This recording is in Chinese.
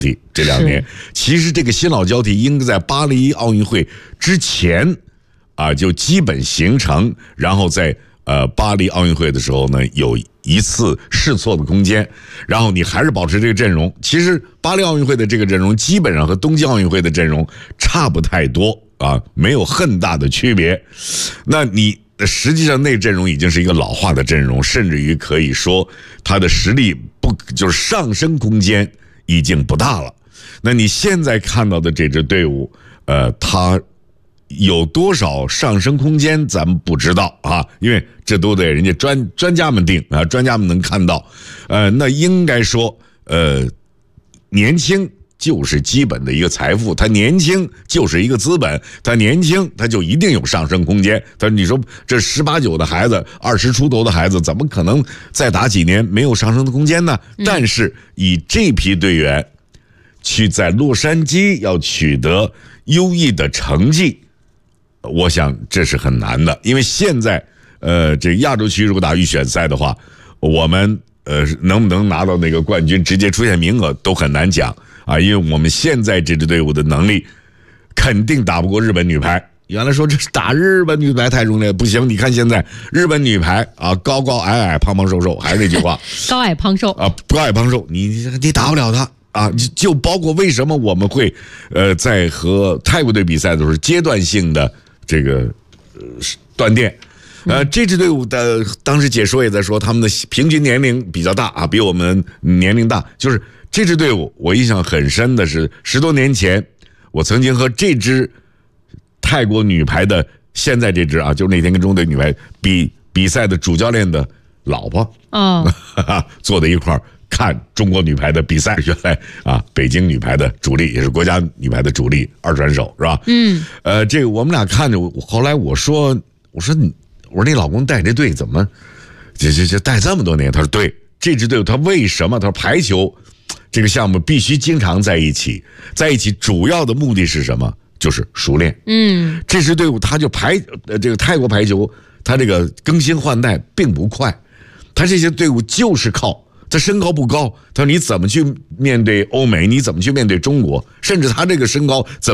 这2年，其实这个新老交替应该在巴黎奥运会之前就基本形成，然后在巴黎奥运会的时候呢，有一次试错的空间，然后你还是保持这个阵容。其实巴黎奥运会的这个阵容基本上和东京奥运会的阵容差不太多没有很大的区别。那你实际上那阵容已经是一个老化的阵容，甚至于可以说他的实力就是上升空间已经不大了。那你现在看到的这支队伍，他有多少上升空间咱们不知道因为这都得人家专家们定专家们能看到。那应该说年轻就是基本的一个财富，他年轻就是一个资本，他年轻他就一定有上升空间。你说这18、19的孩子，20出头的孩子，怎么可能再打几年没有上升的空间呢？但是以这批队员去在洛杉矶要取得优异的成绩，我想这是很难的。因为现在这亚洲区如果打预选赛的话，我们能不能拿到那个冠军直接出现名额都很难讲因为我们现在这支队伍的能力肯定打不过日本女排。原来说这是打日本女排太容易了，不行，你看现在日本女排高高矮矮胖胖瘦瘦，还是那句话高矮胖瘦高矮胖瘦，你打不了她就包括为什么我们会在和泰国队比赛的时候阶段性的这个断电。这支队伍的当时解说也在说，他们的平均年龄比较大比我们年龄大。就是这支队伍，我印象很深的是10多年前，我曾经和这支泰国女排的现在这支就是那天跟中国队女排比赛的主教练的老婆坐在一块儿看中国女排的比赛。原来北京女排的主力，也是国家女排的主力二传手，是吧？这个我们俩看着，后来我说你老公带这队怎么这带这么多年？他说对，这支队伍他为什么？他说排球这个项目必须经常在一起，主要的目的是什么？就是熟练。这支队伍他就这个泰国排球，他这个更新换代并不快，他这些队伍就是靠他身高不高，他说你怎么去面对欧美，你怎么去面对中国，甚至他这个身高怎么